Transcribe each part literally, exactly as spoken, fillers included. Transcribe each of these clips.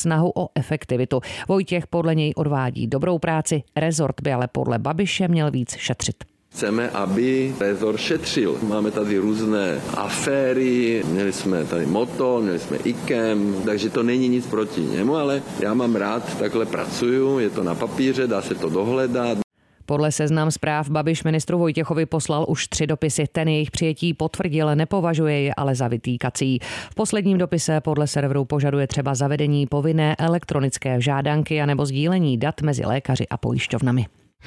snahu o efektivitu. Vojtěch podle něj odvádí dobrou práci, rezort by ale podle Babiše měl víc šetřit. Chceme, aby rezort šetřil. Máme tady různé aféry, měli jsme tady Motol, měli jsme IKEM, takže to není nic proti němu, ale já mám rád, takhle pracuju, je to na papíře, dá se to dohledat. Podle Seznam Zpráv Babiš ministru Vojtěchovi poslal už tři dopisy. Ten jejich přijetí potvrdil, nepovažuje je ale za vytýkací. V posledním dopise podle serveru požaduje třeba zavedení povinné elektronické žádanky anebo sdílení dat mezi lékaři a pojišťovnami.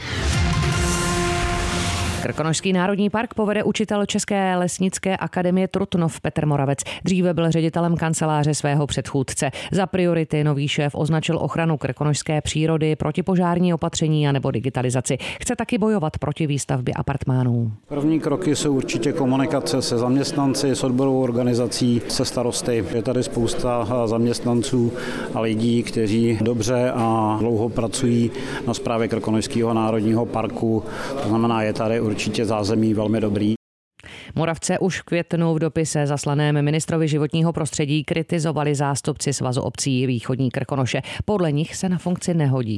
Krkonošský národní park povede učitel České lesnické akademie Trutnov Petr Moravec. Dříve byl ředitelem kanceláře svého předchůdce. Za priority nový šéf označil ochranu krkonošské přírody, protipožární opatření a nebo digitalizaci. Chce taky bojovat proti výstavbě apartmánů. První kroky jsou určitě komunikace se zaměstnanci, s odborovou organizací, se starosty. Je tady spousta zaměstnanců a lidí, kteří dobře a dlouho pracují na správě Krkonošského národního parku. To znamená, je tady určitě zázemí velmi dobrý. Moravce už v květnu v dopise zaslaném ministrovi životního prostředí kritizovali zástupci Svazu obcí Východní Krkonoše. Podle nich se na funkci nehodí.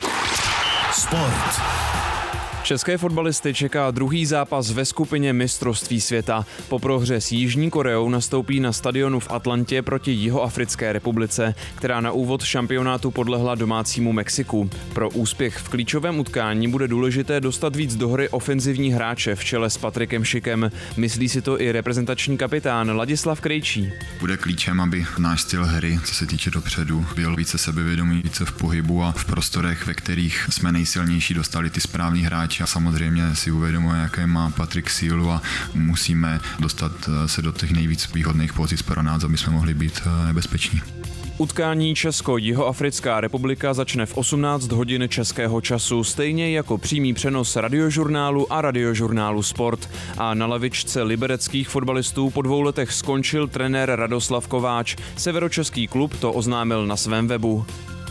Sport. České fotbalisty čeká druhý zápas ve skupině mistrovství světa. Po prohře s Jižní Koreou nastoupí na stadionu v Atlantě proti Jihoafrické republice, která na úvod šampionátu podlehla domácímu Mexiku. Pro úspěch v klíčovém utkání bude důležité dostat víc do hry ofenzivní hráče v čele s Patrikem Šikem. Myslí si to i reprezentační kapitán Ladislav Krejčí. Bude klíčem, aby náš styl hry, co se týče dopředu, byl více sebevědomý, více v pohybu a v prostorech, ve kterých jsme nejsilnější, dostali ty správní hráče. A samozřejmě si uvědomuje, jaké má Patrik sílu a musíme dostat se do těch nejvíc výhodných pozic pro nás, aby jsme mohli být nebezpeční. Utkání Česko-Jihoafrická republika začne v osmnáct hodin českého času, stejně jako přímý přenos Radiožurnálu a Radiožurnálu Sport. A na lavičce libereckých fotbalistů po dvou letech skončil trenér Radoslav Kováč. Severočeský klub to oznámil na svém webu.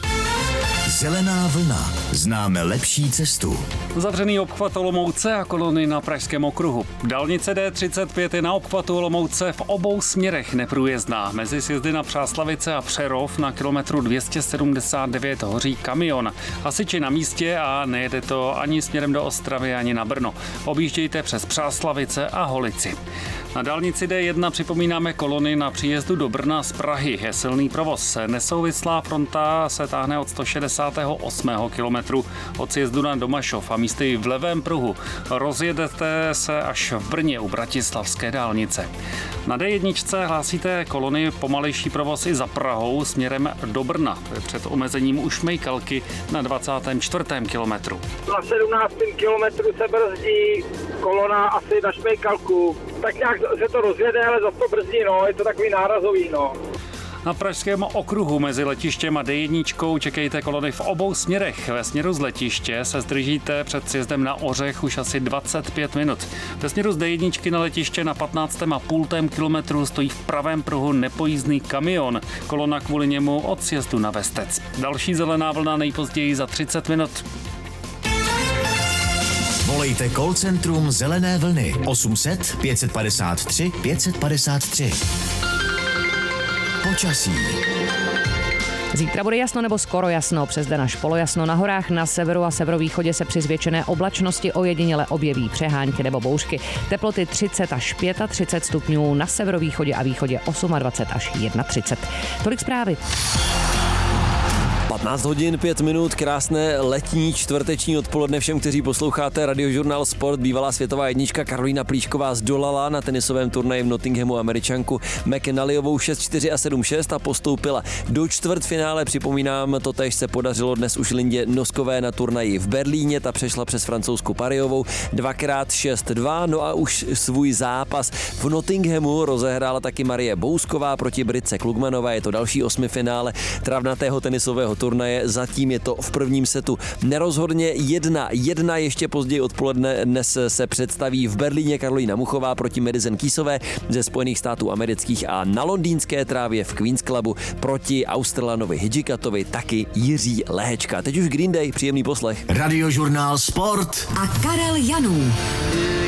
Zelená vlna. Známe lepší cestu. Zavřený obchvat Olomouce a kolony na Pražském okruhu. Dálnice D třicet pět je na obchvatu Olomouce v obou směrech neprůjezdná. Mezi sjezdy na Přáslavice a Přerov na kilometru dvě stě sedmdesát devět hoří kamion. Hasiči na místě a nejede to ani směrem do Ostravy, ani na Brno. Objíždějte přes Přáslavice a Holici. Na dálnici D jedna připomínáme kolony na příjezdu do Brna z Prahy. Je silný provoz. Nesouvislá fronta se táhne od sto šedesátého osmého kilometru od sjezdu na Domašov a místy v levém pruhu. Rozjedete se až v Brně u Bratislavské dálnice. Na D jedna hlásíte kolony pomalejší provoz i za Prahou směrem do Brna. Před omezením u Šmejkalky na dvacátém čtvrtém kilometru. Na sedmnáctém kilometru se brzdí kolona asi na Šmejkalku. Tak nějak se to rozjede, ale zase to brzdí, no, je to takový nárazový, no. Na Pražském okruhu mezi letištěm a D jedna čekejte kolony v obou směrech. Ve směru z letiště se zdržíte před sjezdem na Ořech už asi dvacet pět minut. Ve směru z D jedna na letiště na patnáctém a půl kilometru stojí v pravém pruhu nepojízdný kamion. Kolona kvůli němu od sjezdu na Vestec. Další zelená vlna nejpozději za třicet minut. Volejte call centrum Zelené vlny osm set pět padesát tři pět padesát tři. Počasí. Zítra bude jasno nebo skoro jasno, přes den až polojasno. Na horách na severu a severovýchodě se při zvětšené oblačnosti ojediněle objeví přehánky nebo bouřky. Teploty třicet až třicet pět stupňů, na severovýchodě a východě dvacet osm až třicet jedna. Tolik zprávy. patnáct hodin pět minut, krásné letní čtvrteční odpoledne všem, kteří posloucháte Radiožurnál Sport. Bývalá světová jednička Karolína Plíšková zdolala na tenisovém turnaji v Nottinghamu Američanku McNallyovou šest čtyři a sedm šest a postoupila do čtvrtfinále. Připomínám, totéž se podařilo dnes už Lindě Noskové na turnaji v Berlíně, ta přešla přes francouzskou Parijovou dvakrát šest dva, no a už svůj zápas v Nottinghamu rozehrála taky Marie Bousková proti Britce Klugmanové. Je to další osmifinále travnatého tenisového turnaje, zatím je to v prvním setu nerozhodně jedna jedna, ještě později odpoledne dnes se představí v Berlíně Karolína Muchová proti Madison Keysové ze Spojených států amerických a na londýnské trávě v Queen's Clubu proti Australanovi Hidžikatovi taky Jiří Lehečka. Teď už Green Day, příjemný poslech. Radiožurnál Sport a Karel Janů.